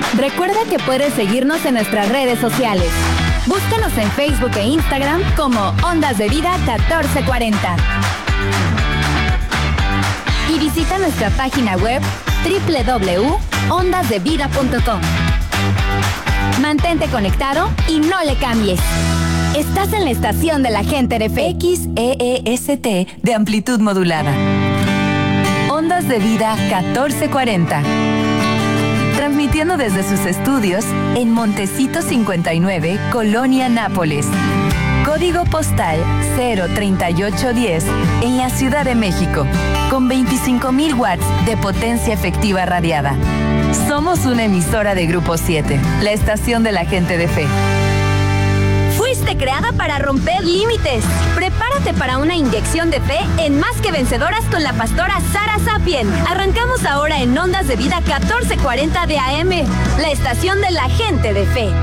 Recuerda que puedes seguirnos en nuestras redes sociales. Búscanos en Facebook e Instagram como Ondas de Vida 1440. Y visita nuestra página web www.ondasdevida.com. Mantente conectado y no le cambies. Estás en la estación de la gente de fe. XEEST de amplitud modulada. Ondas de Vida 1440. Transmitiendo desde sus estudios en Montecito 59, Colonia Nápoles. Código postal 03810 en la Ciudad de México, con 25,000 watts de potencia efectiva radiada. Somos una emisora de Grupo 7, la estación de la gente de fe. Fuiste creada para romper límites. Prepárate para una inyección de fe en Más que Vencedoras con la pastora Sara Sapien. Arrancamos ahora en Ondas de Vida 1440 de AM, la estación de la gente de fe.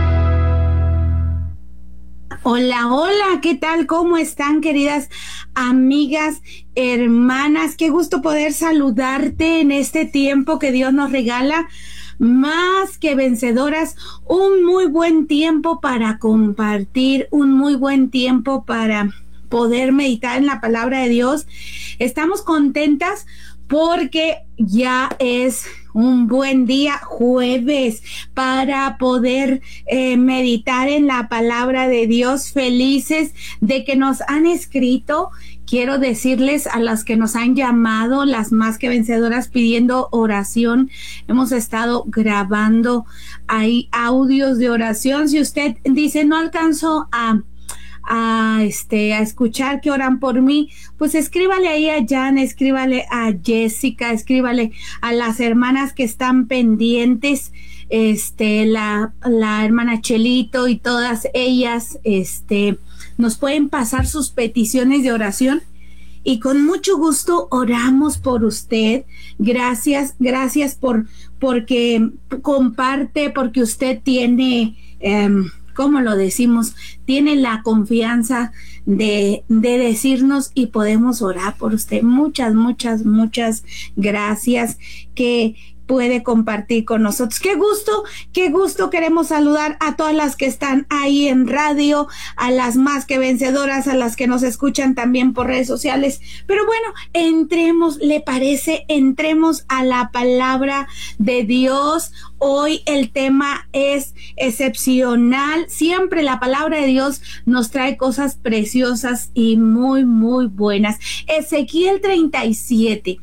Hola, hola, ¿qué tal? ¿Cómo están, queridas amigas, hermanas? Qué gusto poder saludarte en este tiempo que Dios nos regala. Más que vencedoras, un muy buen tiempo para compartir, un muy buen tiempo para poder meditar en la palabra de Dios. Estamos contentas porque ya es un buen día, jueves, para poder meditar en la palabra de Dios. Felices de que nos han escrito. Quiero decirles a las que nos han llamado, las más que vencedoras, pidiendo oración. Hemos estado grabando ahí audios de oración. Si usted dice, no alcanzo a escuchar que oran por mí, pues escríbale ahí a Jan, escríbale a Jessica, escríbale a las hermanas que están pendientes, la hermana Chelito y todas ellas, nos pueden pasar sus peticiones de oración y con mucho gusto oramos por usted. Gracias porque comparte, porque usted tiene, ¿cómo lo decimos? Tiene la confianza de decirnos y podemos orar por usted. Muchas gracias que puede compartir con nosotros. Qué gusto. Queremos saludar a todas las que están ahí en radio, a las más que vencedoras, a las que nos escuchan también por redes sociales. Pero bueno, ¿le parece? Entremos a la palabra de Dios. Hoy el tema es excepcional. Siempre la palabra de Dios nos trae cosas preciosas y muy buenas. Ezequiel 37,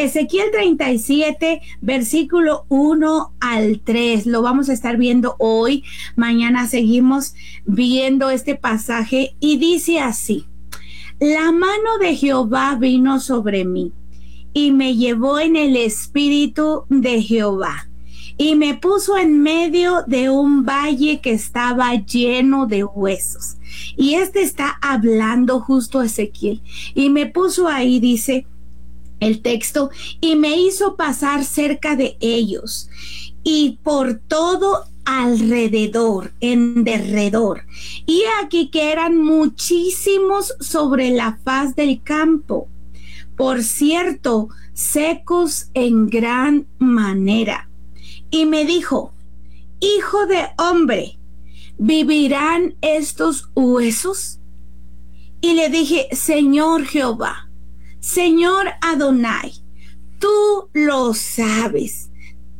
versículo 1 al 3. Lo vamos a estar viendo hoy. Mañana seguimos viendo este pasaje y dice así: la mano de Jehová vino sobre mí y me llevó en el espíritu de Jehová y me puso en medio de un valle que estaba lleno de huesos. Y está hablando justo Ezequiel. Y me puso ahí, dice el texto, y me hizo pasar cerca de ellos y por todo alrededor, en derredor. Y aquí que eran muchísimos sobre la faz del campo, por cierto, secos en gran manera. Y me dijo: hijo de hombre, ¿vivirán estos huesos? Y le dije: Señor Jehová, Señor Adonai, tú lo sabes.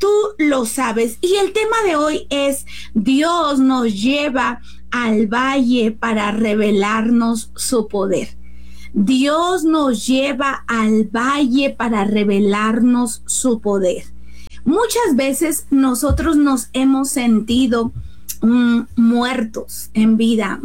Y el tema de hoy es: Dios nos lleva al valle para revelarnos su poder. Dios nos lleva al valle para revelarnos su poder. Muchas veces nosotros nos hemos sentido muertas en vida.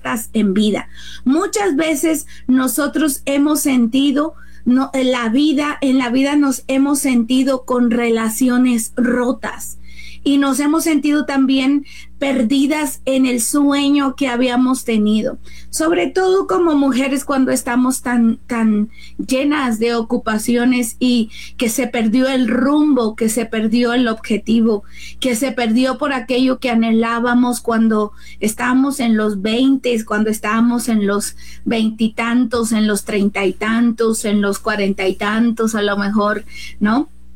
Muchas veces nosotros hemos sentido, en la vida nos hemos sentido con relaciones rotas y nos hemos sentido también perdidas en el sueño que habíamos tenido, sobre todo como mujeres cuando estamos tan llenas de ocupaciones y que se perdió el rumbo, que se perdió el objetivo, que se perdió por aquello que anhelábamos cuando estábamos en los 20, cuando estábamos en los 20 y tantos, en los 30 y tantos, en los 40 y tantos, a lo mejor, ¿no?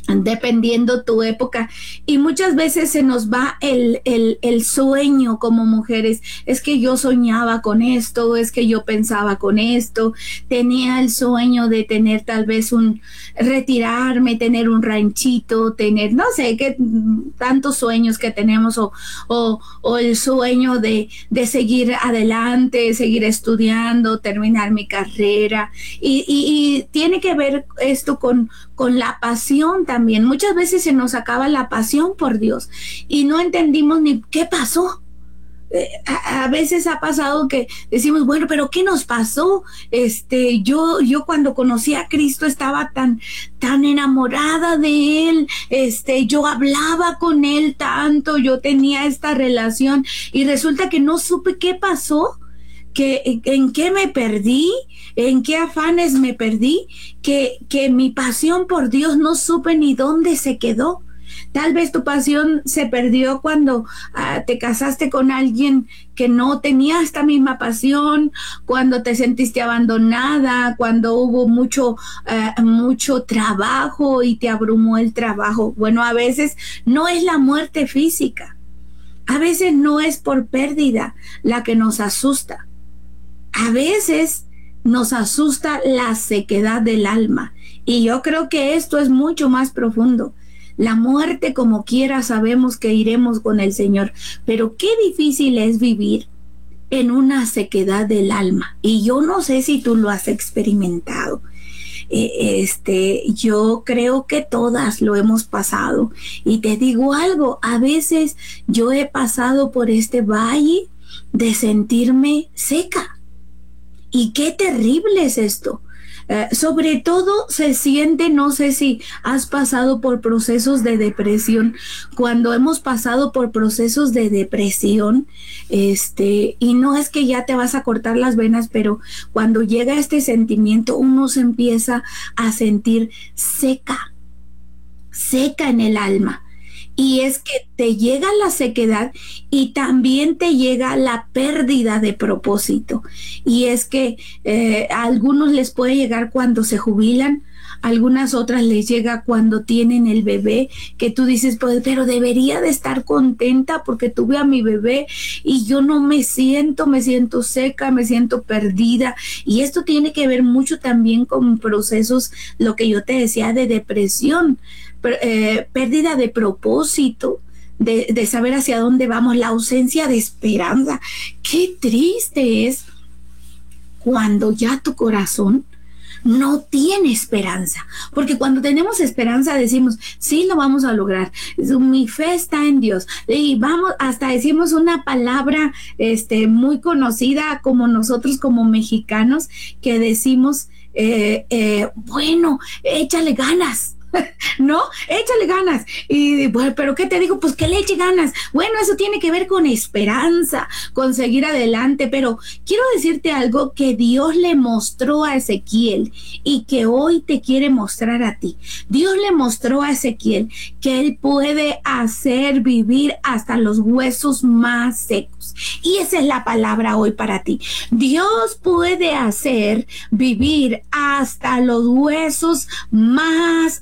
dependiendo tu época, y muchas veces se nos va el sueño como mujeres. Es que yo soñaba con esto, es que yo pensaba con esto, tenía el sueño de tener tal vez retirarme, tener un ranchito, tener, no sé, qué tantos sueños que tenemos, o el sueño de seguir adelante, seguir estudiando, terminar mi carrera, y tiene que ver esto con la pasión también. Muchas veces se nos acaba la pasión por Dios y no entendimos ni qué pasó. A veces ha pasado que decimos, bueno, pero ¿qué nos pasó? Yo cuando conocí a Cristo estaba tan enamorada de Él, yo hablaba con Él tanto, yo tenía esta relación, y resulta que no supe qué pasó, en qué me perdí, en qué afanes me perdí, que mi pasión por Dios no supe ni dónde se quedó. Tal vez tu pasión se perdió cuando te casaste con alguien que no tenía esta misma pasión, cuando te sentiste abandonada, cuando hubo mucho trabajo y te abrumó el trabajo. Bueno, a veces no es la muerte física, a veces no es por pérdida la que nos asusta. A veces nos asusta la sequedad del alma, y yo creo que esto es mucho más profundo. La muerte, como quiera, sabemos que iremos con el Señor, pero qué difícil es vivir en una sequedad del alma, y yo no sé si tú lo has experimentado. Yo creo que todas lo hemos pasado, y te digo algo, a veces yo he pasado por este valle de sentirme seca. Y qué terrible es esto. Sobre todo se siente, no sé si has pasado por procesos de depresión. Cuando hemos pasado por procesos de depresión, y no es que ya te vas a cortar las venas, pero cuando llega este sentimiento, uno se empieza a sentir seca en el alma. Y es que te llega la sequedad y también te llega la pérdida de propósito. Y es que a algunos les puede llegar cuando se jubilan, a algunas otras les llega cuando tienen el bebé, que tú dices, pues, pero debería de estar contenta porque tuve a mi bebé y yo no me siento seca, me siento perdida. Y esto tiene que ver mucho también con procesos, lo que yo te decía, de depresión. Pérdida de propósito, de saber hacia dónde vamos, la ausencia de esperanza. Qué triste es cuando ya tu corazón no tiene esperanza, porque cuando tenemos esperanza decimos, sí, lo vamos a lograr, mi fe está en Dios, y vamos, hasta decimos una palabra muy conocida como nosotros como mexicanos, que decimos, bueno, échale ganas. No, échale ganas. Y bueno, pero ¿qué te digo? Pues que le eche ganas. Bueno, eso tiene que ver con esperanza, con seguir adelante. Pero quiero decirte algo que Dios le mostró a Ezequiel y que hoy te quiere mostrar a ti. Dios le mostró a Ezequiel que Él puede hacer vivir hasta los huesos más secos. Y esa es la palabra hoy para ti. Dios puede hacer vivir hasta los huesos más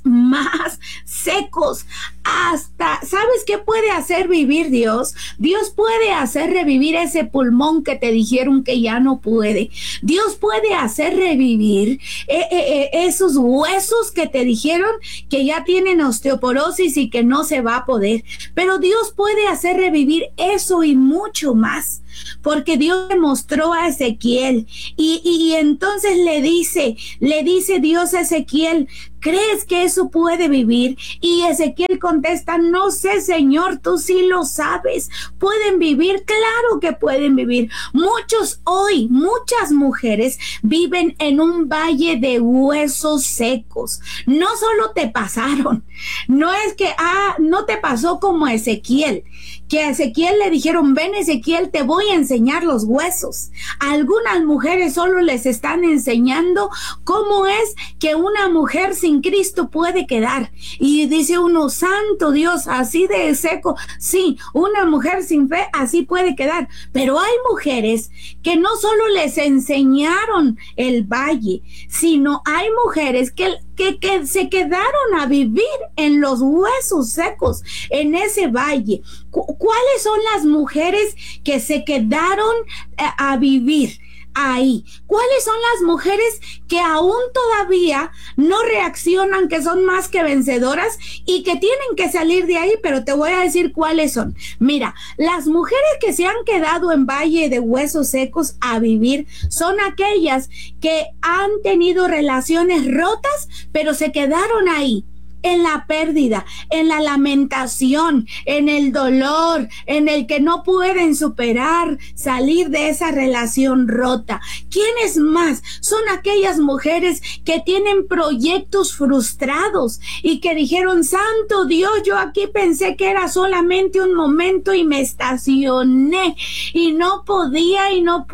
secos. Hasta, ¿sabes qué puede hacer vivir Dios? Dios puede hacer revivir ese pulmón que te dijeron que ya no puede. Dios puede hacer revivir esos huesos que te dijeron que ya tienen osteoporosis y que no se va a poder. Pero Dios puede hacer revivir eso y mucho más. Porque Dios le mostró a Ezequiel y entonces le dice Dios a Ezequiel, ¿crees que eso puede vivir? Y Ezequiel contesta, no sé, Señor, tú sí lo sabes. ¿Pueden vivir? Claro que pueden vivir. Muchas mujeres viven en un valle de huesos secos. No solo te pasaron, no es que, no te pasó como a Ezequiel, que a Ezequiel le dijeron, ven Ezequiel, te voy a enseñar los huesos. A algunas mujeres solo les están enseñando cómo es que una mujer sin Cristo puede quedar. Y dice uno, santo Dios, así de seco. Sí, una mujer sin fe así puede quedar. Pero hay mujeres que no solo les enseñaron el valle, sino hay mujeres que que se quedaron a vivir en los huesos secos, en ese valle. ¿Cuáles son las mujeres que se quedaron a vivir ahí? ¿Cuáles son las mujeres que aún todavía no reaccionan, que son más que vencedoras y que tienen que salir de ahí? Pero te voy a decir cuáles son. Mira, las mujeres que se han quedado en valle de huesos secos a vivir son aquellas que han tenido relaciones rotas, pero se quedaron ahí, en la pérdida, en la lamentación, en el dolor, en el que no pueden superar, salir de esa relación rota. ¿Quiénes más? Son aquellas mujeres que tienen proyectos frustrados y que dijeron: santo Dios, yo aquí pensé que era solamente un momento y me estacioné y no podía y no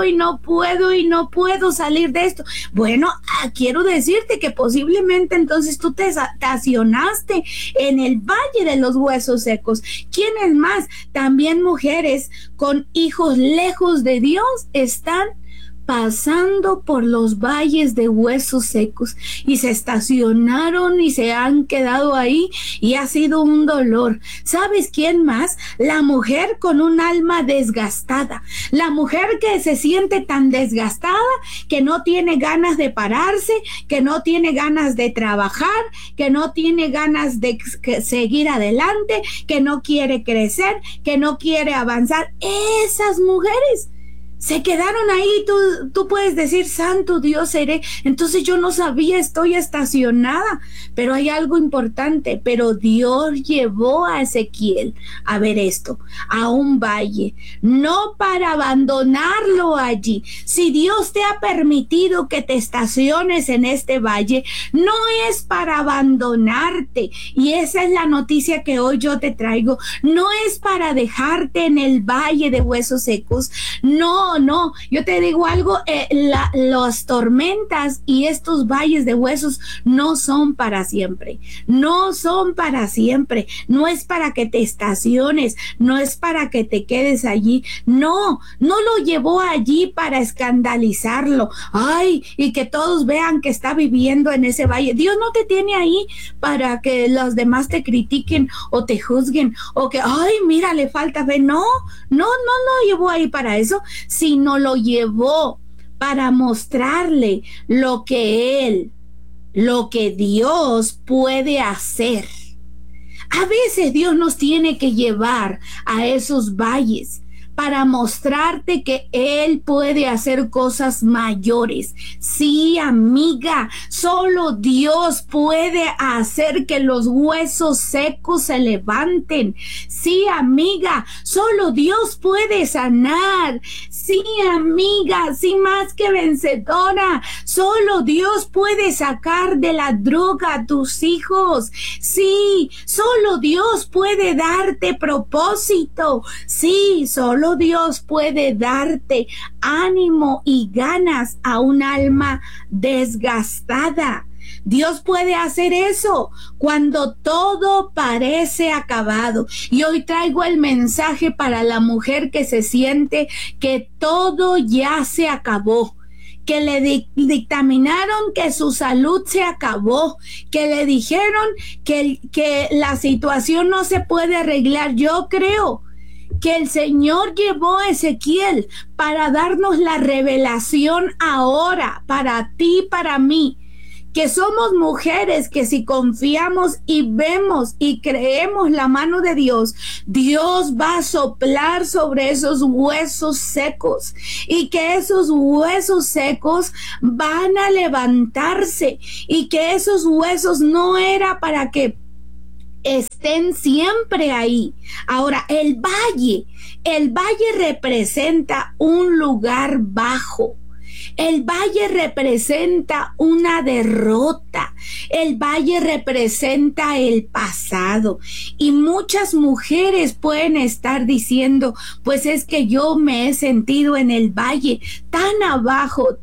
puedo salir de esto. Bueno, quiero decirte que posiblemente entonces tú te estacionaste en el valle de los huesos secos. ¿Quiénes más? También mujeres con hijos lejos de Dios están pasando por los valles de huesos secos y se estacionaron y se han quedado ahí, y ha sido un dolor. ¿Sabes quién más? La mujer con un alma desgastada, la mujer que se siente tan desgastada que no tiene ganas de pararse, que no tiene ganas de trabajar, que no tiene ganas de seguir adelante, que no quiere crecer, que no quiere avanzar. Esas mujeres se quedaron ahí. Tú puedes decir: santo Dios, seré. Entonces yo no sabía, estoy estacionada. Pero hay algo importante. Pero Dios llevó a Ezequiel a ver esto, a un valle, no para abandonarlo allí. Si Dios te ha permitido que te estaciones en este valle, no es para abandonarte. Y esa es la noticia que hoy yo te traigo. No es para dejarte en el valle de huesos secos. No, yo te digo algo, las tormentas y estos valles de huesos no son para siempre, no son para siempre. No es para que te estaciones, no es para que te quedes allí. No lo llevó allí para escandalizarlo, y que todos vean que está viviendo en ese valle. Dios no te tiene ahí para que los demás te critiquen o te juzguen, o que, mira, le falta fe. No lo llevó ahí para eso, sino lo llevó para mostrarle lo que Dios puede hacer. A veces Dios nos tiene que llevar a esos valles para mostrarte que Él puede hacer cosas mayores. Sí, amiga, solo Dios puede hacer que los huesos secos se levanten. Sí, amiga, solo Dios puede sanar. Sí, amiga, sí, más que vencedora, solo Dios puede sacar de la droga a tus hijos. Sí, solo Dios puede darte propósito. Sí, solo Dios puede darte ánimo y ganas a un alma desgastada. Dios puede hacer eso cuando todo parece acabado. Y hoy traigo el mensaje para la mujer que se siente que todo ya se acabó, que le dictaminaron que su salud se acabó, que le dijeron que la situación no se puede arreglar. Yo creo que el Señor llevó a Ezequiel para darnos la revelación ahora, para ti, para mí, que somos mujeres que si confiamos y vemos y creemos la mano de Dios, Dios va a soplar sobre esos huesos secos, y que esos huesos secos van a levantarse, y que esos huesos no era para que estén siempre ahí. Ahora, el valle representa un lugar bajo. El valle representa una derrota. El valle representa el pasado. Y muchas mujeres pueden estar diciendo: pues es que yo me he sentido en el valle tan abajo,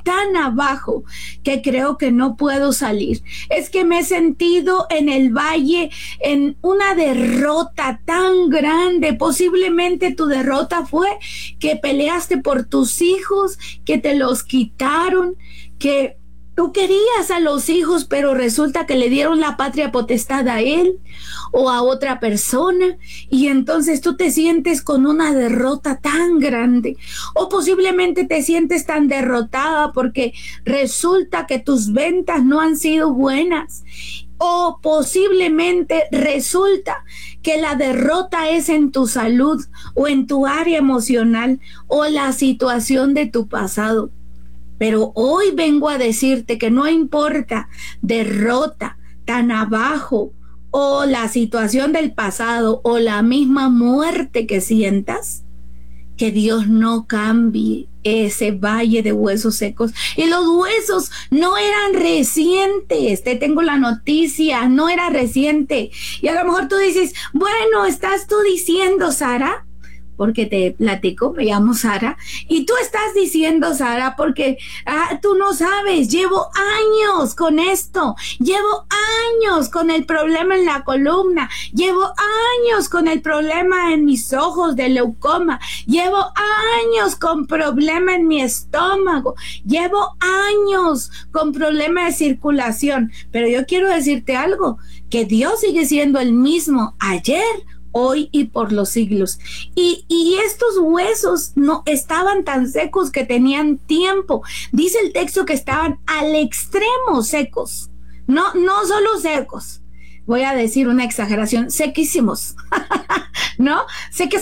que creo que no puedo salir. Es que me he sentido en el valle en una derrota tan grande. Posiblemente tu derrota fue que peleaste por tus hijos, que te los quitaron, que Tú querías a los hijos, pero resulta que le dieron la patria potestad a él o a otra persona, y entonces tú te sientes con una derrota tan grande, o posiblemente te sientes tan derrotada porque resulta que tus ventas no han sido buenas, o posiblemente resulta que la derrota es en tu salud o en tu área emocional o la situación de tu pasado. Pero hoy vengo a decirte que no importa derrota tan abajo o la situación del pasado o la misma muerte que sientas, que Dios no cambie ese valle de huesos secos. Y los huesos no eran recientes, te tengo la noticia, no era reciente. Y a lo mejor tú dices, bueno, ¿estás tú diciendo, Sara? Porque te platico, me llamo Sara, y tú estás diciendo, Sara, porque tú no sabes, llevo años con esto, llevo años con el problema en la columna, llevo años con el problema en mis ojos de leucoma, llevo años con problema en mi estómago, llevo años con problema de circulación, pero yo quiero decirte algo, que Dios sigue siendo el mismo ayer, hoy y por los siglos. Y estos huesos no estaban tan secos que tenían tiempo. Dice el texto que estaban al extremo secos. No solo secos. Voy a decir una exageración, sequísimos. ¿No? Secos,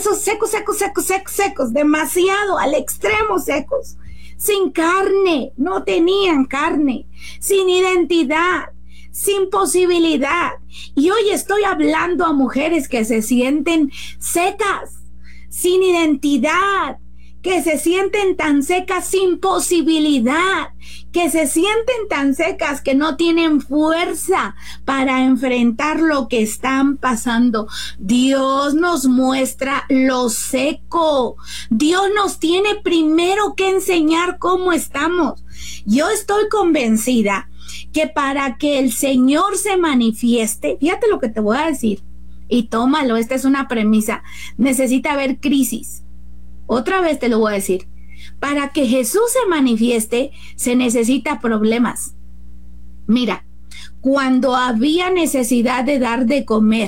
secos, demasiado, al extremo secos. Sin carne, no tenían carne, sin identidad, sin posibilidad. Y hoy estoy hablando a mujeres que se sienten secas, sin identidad, que se sienten tan secas sin posibilidad, que se sienten tan secas que no tienen fuerza para enfrentar lo que están pasando. Dios nos muestra lo seco. Dios nos tiene primero que enseñar cómo estamos. Yo estoy convencida que para que el Señor se manifieste, fíjate lo que te voy a decir, y tómalo, esta es una premisa, necesita haber crisis. Otra vez te lo voy a decir, para que Jesús se manifieste, se necesita problemas. Mira, cuando había necesidad de dar de comer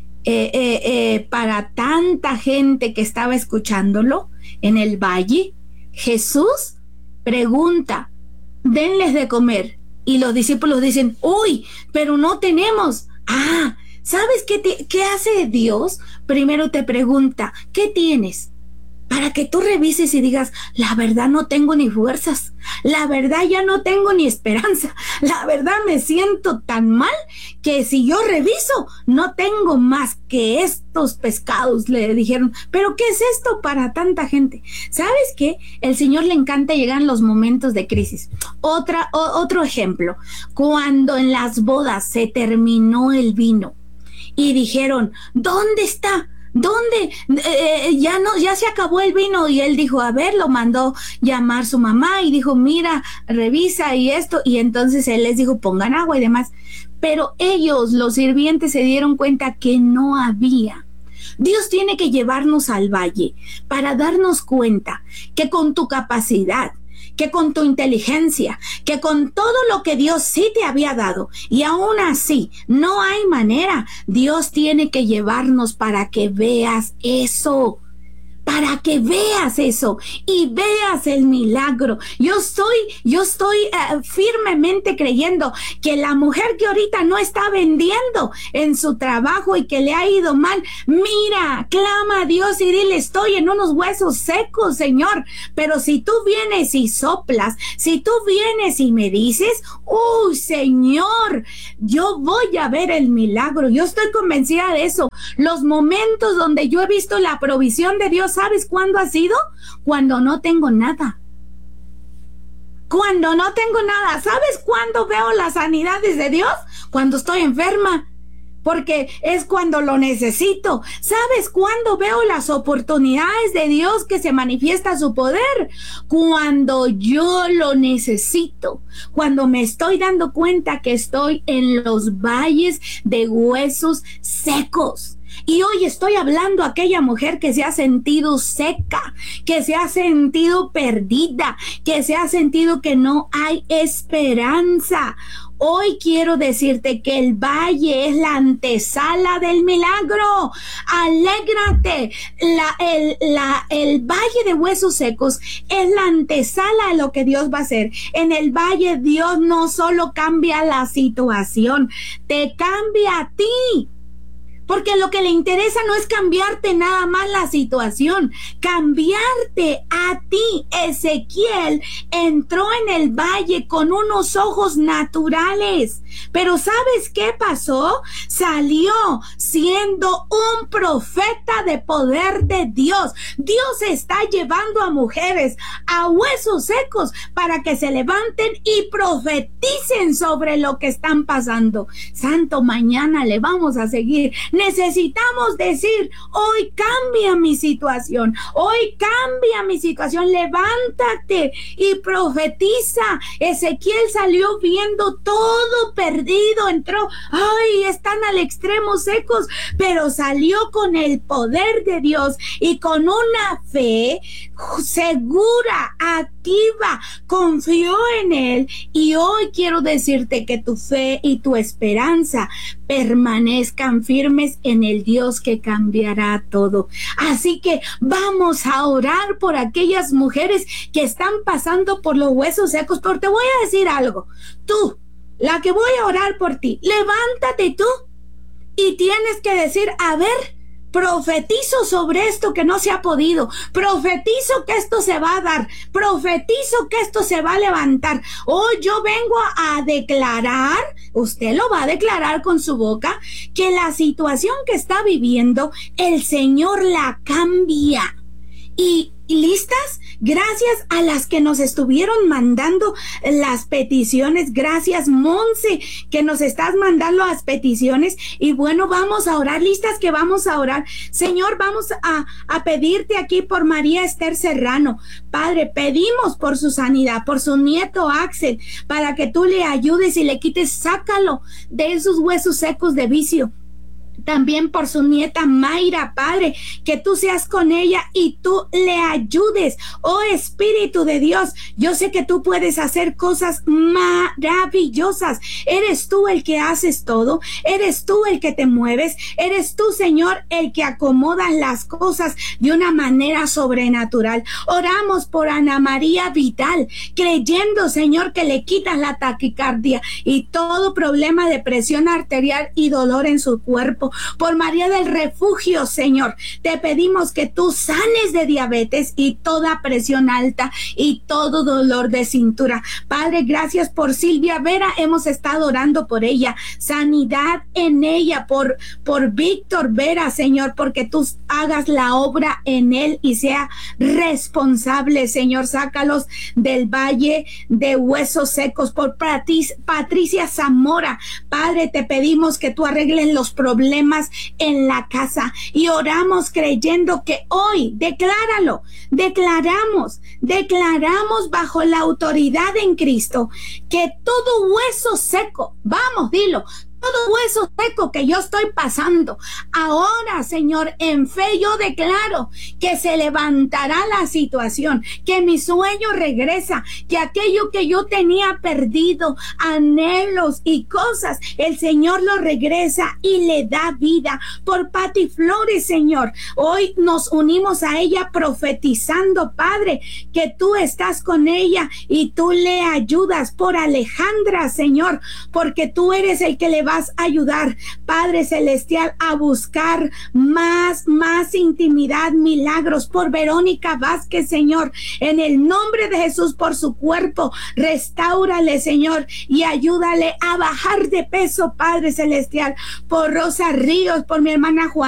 para tanta gente que estaba escuchándolo en el valle, Jesús pregunta, denles de comer. Y los discípulos dicen, uy, pero no tenemos. ¿Sabes qué hace Dios? Primero te pregunta, ¿qué tienes? Para que tú revises y digas, la verdad no tengo ni fuerzas, la verdad ya no tengo ni esperanza, la verdad me siento tan mal que si yo reviso no tengo más que estos pescados, le dijeron. Pero ¿qué es esto para tanta gente? ¿Sabes qué? El Señor le encanta llegar en los momentos de crisis. Otro ejemplo, cuando en las bodas se terminó el vino y dijeron, ¿dónde está? ¿Dónde? Ya se acabó el vino. Y él dijo, a ver, lo mandó llamar su mamá y dijo, mira, revisa y esto. Y entonces él les dijo, pongan agua y demás. Pero ellos, los sirvientes, se dieron cuenta que no había. Dios tiene que llevarnos al valle para darnos cuenta que con tu capacidad, que con tu inteligencia, que con todo lo que Dios sí te había dado, y aún así no hay manera, Dios tiene que llevarnos para que veas eso. Para que veas eso y veas el milagro. Yo estoy firmemente creyendo que la mujer que ahorita no está vendiendo en su trabajo y que le ha ido mal, mira, clama a Dios y dile, estoy en unos huesos secos, Señor. Pero si tú vienes y soplas, si tú vienes y me dices, uy, Señor, yo voy a ver el milagro. Yo estoy convencida de eso. Los momentos donde yo he visto la provisión de Dios, ¿sabes cuándo ha sido? Cuando no tengo nada. Cuando no tengo nada. ¿Sabes cuándo veo las sanidades de Dios? Cuando estoy enferma. Porque es cuando lo necesito. ¿Sabes cuándo veo las oportunidades de Dios que se manifiesta su poder? Cuando yo lo necesito. Cuando me estoy dando cuenta que estoy en los valles de huesos secos. Y hoy estoy hablando a aquella mujer que se ha sentido seca, que se ha sentido perdida, que se ha sentido que no hay esperanza. Hoy quiero decirte que el valle es la antesala del milagro. Alégrate. El valle de huesos secos es la antesala de lo que Dios va a hacer. En el valle Dios no solo cambia la situación, te cambia a ti. Porque lo que le interesa no es cambiarte nada más la situación, cambiarte a ti. Ezequiel entró en el valle con unos ojos naturales, pero ¿sabes qué pasó? Salió siendo un profeta de poder de Dios. Dios está llevando a mujeres a huesos secos para que se levanten y profeticen sobre lo que están pasando. Santo, mañana le vamos a seguir. Necesitamos decir, hoy cambia mi situación, hoy cambia mi situación, levántate y profetiza. Ezequiel salió viendo todo perdido, entró, ay, están al extremo secos, pero salió con el poder de Dios y con una fe segura, activa, confió en Él. Y hoy quiero decirte que tu fe y tu esperanza permanezcan firmes en el Dios que cambiará todo. Así que vamos a orar por aquellas mujeres que están pasando por los huesos secos. Pero te voy a decir algo, tú, la que voy a orar por ti, levántate tú y tienes que decir, a ver, profetizo sobre esto que no se ha podido, profetizo que esto se va a dar, profetizo que esto se va a levantar. Hoy yo vengo a declarar, usted lo va a declarar con su boca, que la situación que está viviendo, el Señor la cambia. ¿Y listas? Gracias a las que nos estuvieron mandando las peticiones. Gracias, Monse, que nos estás mandando las peticiones. Y bueno, vamos a orar. Listas que vamos a orar. Señor, vamos a pedirte aquí por María Esther Serrano. Padre, pedimos por su sanidad, por su nieto Axel, para que tú le ayudes y le quites, sácalo de esos huesos secos de vicio. También por su nieta Mayra, Padre, que tú seas con ella y tú le ayudes. Oh Espíritu de Dios, yo sé que tú puedes hacer cosas maravillosas. Eres tú el que haces todo, eres tú el que te mueves, eres tú, Señor, el que acomodas las cosas de una manera sobrenatural. Oramos por Ana María Vidal, creyendo, Señor, que le quitas la taquicardia y todo problema de presión arterial y dolor en su cuerpo. Por María del Refugio, Señor, te pedimos que tú sanes de diabetes y toda presión alta y todo dolor de cintura. Padre, gracias por Silvia Vera, hemos estado orando por ella, sanidad en ella, por Víctor Vera, Señor, porque tú hagas la obra en él y sea responsable, Señor. Sácalos del valle de huesos secos. Por Patricia Zamora, Padre, te pedimos que tú arregles los problemas en la casa y oramos creyendo que hoy, declaramos bajo la autoridad en Cristo que todo hueso seco, vamos, dilo, todo hueso seco que yo estoy pasando, ahora, Señor, en fe yo declaro que se levantará la situación, que mi sueño regresa, que aquello que yo tenía perdido, anhelos y cosas, el Señor lo regresa y le da vida. Por Pati Flores, Señor, hoy nos unimos a ella profetizando, Padre, que tú estás con ella y tú le ayudas. Por Alejandra, Señor, porque tú eres el que le vas a ayudar, Padre Celestial, a buscar más intimidad, milagros. Por Verónica Vázquez, Señor, en el nombre de Jesús, por su cuerpo, restáurale, Señor, y ayúdale a bajar de peso, Padre Celestial. Por Rosa Ríos, por mi hermana Juana,